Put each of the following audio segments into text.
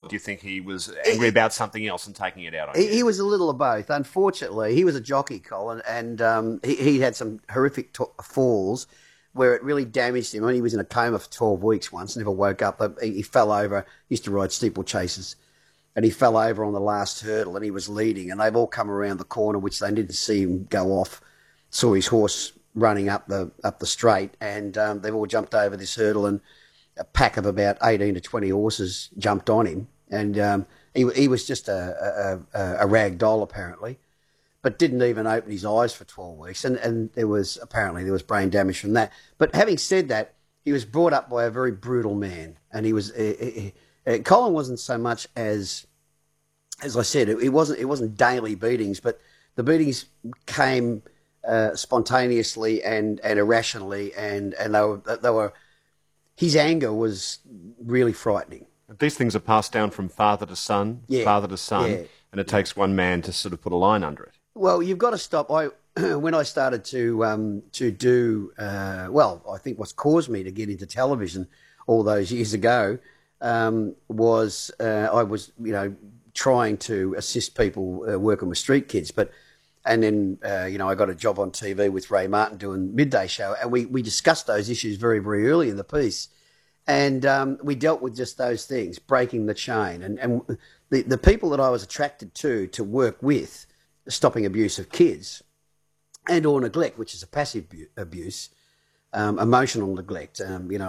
do you think he was angry about something else and taking it out on you? He was a little of both. Unfortunately, he was a jockey, Colin, and he had some horrific falls where it really damaged him. I mean, he was in a coma for 12 weeks once, never woke up. He fell over, used to ride steeplechases, and he fell over on the last hurdle, and he was leading, and they've all come around the corner, which they didn't see him go off, saw his horse running up the straight, and they've all jumped over this hurdle, and a pack of about 18 to 20 horses jumped on him, and he was just a rag doll, apparently, but didn't even open his eyes for 12 weeks, and there was brain damage from that. But having said that, he was brought up by a very brutal man, and he was Colin wasn't so much as I said, it wasn't daily beatings, but the beatings came spontaneously and irrationally, and they were. His anger was really frightening. These things are passed down from father to son, and it takes one man to sort of put a line under it. Well, you've got to stop. When I started to do I think what's caused me to get into television all those years ago was I was trying to assist people working with street kids, and then I got a job on TV with Ray Martin doing Midday Show, and we discussed those issues very, very early in the piece, and we dealt with just those things, breaking the chain, and the people that I was attracted to work with, stopping abuse of kids, and or neglect, which is a passive abuse, emotional neglect,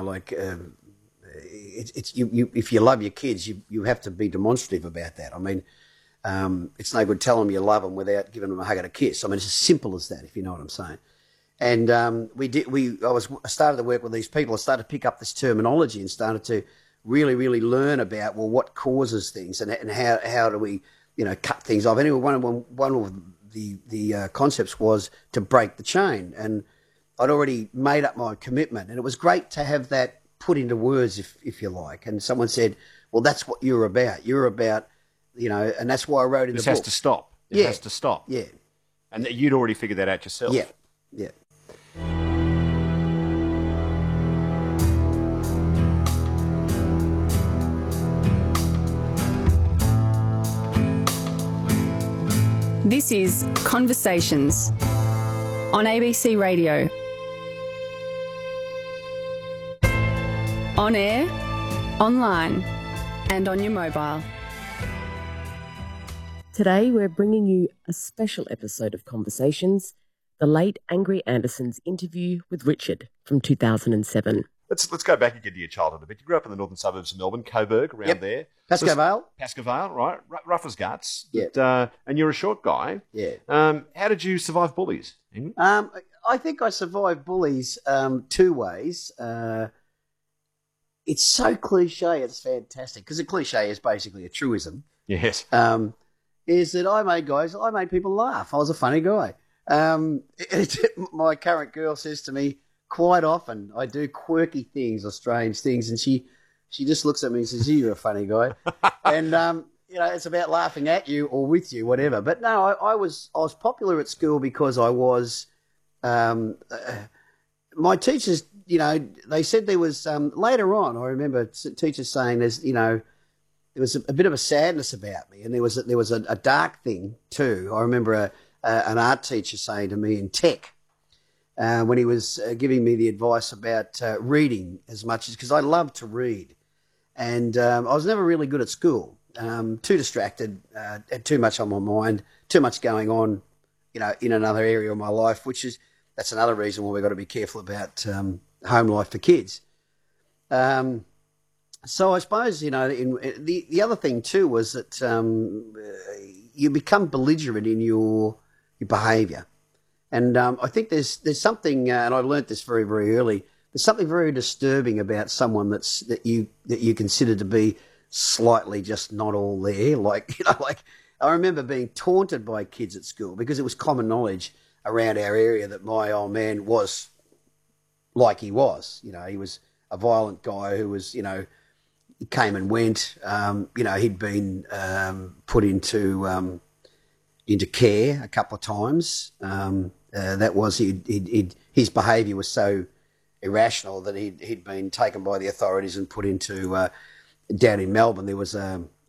it's if you love your kids, you have to be demonstrative about that. I mean, it's no good telling them you love them without giving them a hug and a kiss. I mean, it's as simple as that, if you know what I'm saying. And I started to work with these people. I started to pick up this terminology and started to really, really learn about what causes things and how do we cut things off. Anyway, one of the concepts was to break the chain, and I'd already made up my commitment, and it was great to have that put into words, if you like. And someone said, well, that's what you're about. You're about, and that's why I wrote in the book. This has to stop. It has to stop. Yeah. And you'd already figured that out yourself. Yeah. This is Conversations on ABC Radio. On air, online, and on your mobile. Today we're bringing you a special episode of Conversations, the late Angry Anderson's interview with Richard from 2007. Let's go back again to your childhood a bit. You grew up in the northern suburbs of Melbourne, Coburg, around there. Pascoe Vale. Pascoe Vale, right. Rough as guts. Yeah. But, and you're a short guy. Yeah. How did you survive bullies, Ingrid? I think I survived bullies two ways. It's so cliche, it's fantastic, because a cliche is basically a truism. Yes. Is that I made people laugh. I was a funny guy. My current girl says to me quite often, I do quirky things or strange things, and she just looks at me and says, you're a funny guy. And, it's about laughing at you or with you, whatever. But no, I was popular at school because I was, my teachers, they said there was, later on, I remember teachers saying there was a bit of a sadness about me, and there was a dark thing too. I remember an art teacher saying to me in tech, when he was giving me the advice about reading as much as, because I love to read, and I was never really good at school, too distracted, had too much on my mind, too much going on, in another area of my life, that's another reason why we've got to be careful about home life for kids. So I suppose, the other thing too was that you become belligerent in your behaviour. And I think there's something, and I learnt this very, very early, there's something very disturbing about someone that you consider to be slightly just not all there. Like I remember being taunted by kids at school because it was common knowledge around our area that my old man was like he was. He was a violent guy who was, he came and went. He'd been put into care a couple of times. That was his behaviour was so irrational that he'd been taken by the authorities and put into down in Melbourne. There was